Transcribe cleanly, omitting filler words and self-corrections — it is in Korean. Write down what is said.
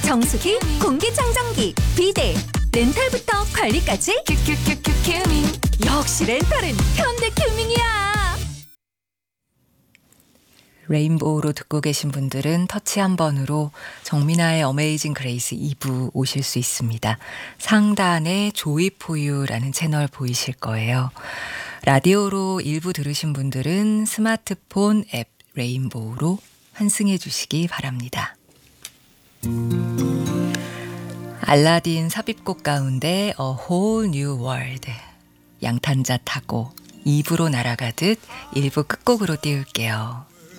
정수기, 공기청정기, 비데, 렌탈부터 관리까지 큐큐큐큐 큐밍. 역시 렌탈은 현대큐밍이야. 레인보우로 듣고 계신 분들은 터치 한 번으로 정민아의 어메이징 그레이스 2부 오실 수 있습니다. 상단에 조이포유라는 채널 보이실 거예요. 라디오로 1부 들으신 분들은 스마트폰 앱 레인보우로 환승해 주시기 바랍니다. 알라딘 삽입곡 가운데 A Whole New World, 양탄자 타고 2부로 날아가듯 1부 끝곡으로 띄울게요.